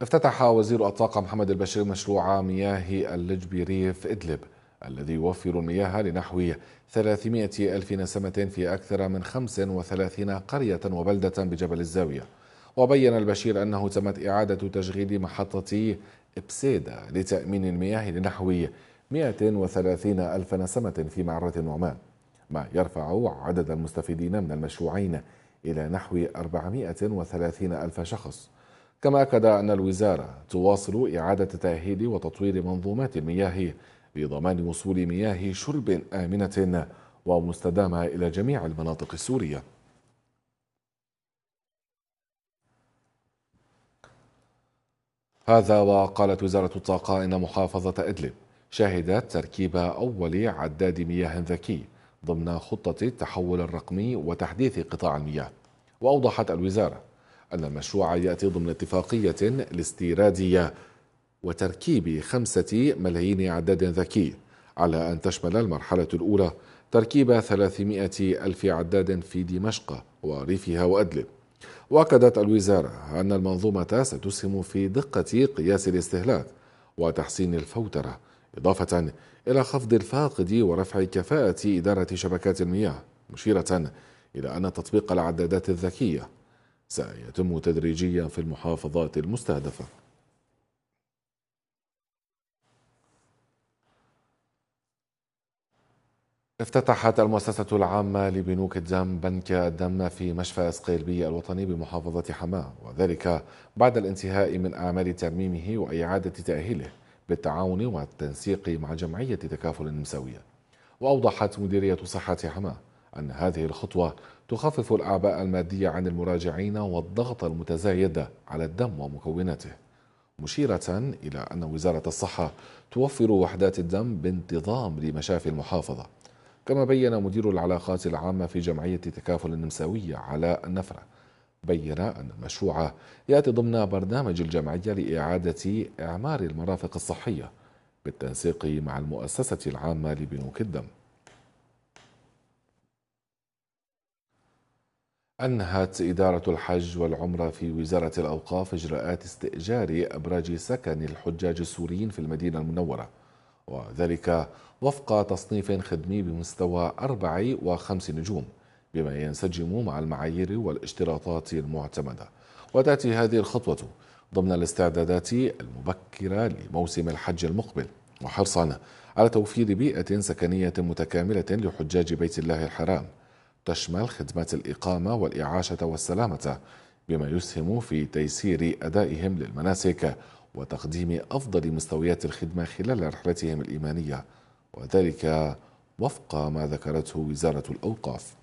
افتتح وزير الطاقة محمد البشير مشروع مياه اللج بريف إدلب الذي يوفر المياه لنحو 300 ألف نسمة في أكثر من 35 قرية وبلدة بجبل الزاوية. وبين البشير أنه تمت إعادة تشغيل محطة إبسيدا لتأمين المياه لنحو 130 ألف نسمة في معرة النعمان، ما يرفع عدد المستفيدين من المشروعين إلى نحو 430 ألف شخص. كما أكد أن الوزارة تواصل إعادة تأهيل وتطوير منظومات المياه لضمان وصول مياه شرب آمنة ومستدامة إلى جميع المناطق السورية. هذا وقالت وزارة الطاقة إن محافظة إدلب شهدت تركيب أول عداد مياه ذكي ضمن خطة التحول الرقمي وتحديث قطاع المياه. وأوضحت الوزارة أن المشروع يأتي ضمن اتفاقية لاستيراد وتركيب 5 ملايين عداد ذكي، على أن تشمل المرحلة الأولى تركيب 300 ألف عداد في دمشق وريفها وأدلب. وأكدت الوزارة أن المنظومة ستسهم في دقة قياس الاستهلاك وتحسين الفوترة، إضافة إلى خفض الفاقد ورفع كفاءة إدارة شبكات المياه، مشيرة إلى أن تطبيق العدادات الذكية سيتم تدريجيا في المحافظات المستهدفة. افتتحت المؤسسة العامة لبنوك الدم بنك الدم في مشفى اسقيلبية الوطني بمحافظة حماة، وذلك بعد الانتهاء من أعمال ترميمه وإعادة تأهيله بالتعاون والتنسيق مع جمعية تكافل النمساوية. وأوضحت مديرية صحة حماة أن هذه الخطوة تخفف الأعباء المادية عن المراجعين والضغط المتزايد على الدم ومكوناته، مشيرة إلى أن وزارة الصحة توفر وحدات الدم بانتظام لمشافي المحافظة. كما بين مدير العلاقات العامة في جمعية تكافل النمساوية علاء النفرة أن المشروع يأتي ضمن برنامج الجمعية لإعادة إعمار المرافق الصحية بالتنسيق مع المؤسسة العامة لبنوك الدم. أنهت إدارة الحج والعمرة في وزارة الأوقاف إجراءات استئجار أبراج سكن الحجاج السوريين في المدينة المنورة، وذلك وفق تصنيف خدمي بمستوى 4 و5 نجوم، بما ينسجم مع المعايير والاشتراطات المعتمدة. وتأتي هذه الخطوة ضمن الاستعدادات المبكرة لموسم الحج المقبل، وحرصا على توفير بيئة سكنية متكاملة لحجاج بيت الله الحرام تشمل خدمات الإقامة والإعاشة والسلامة، بما يسهم في تيسير أدائهم للمناسك وتقديم أفضل مستويات الخدمة خلال رحلتهم الإيمانية، وذلك وفق ما ذكرته وزارة الأوقاف.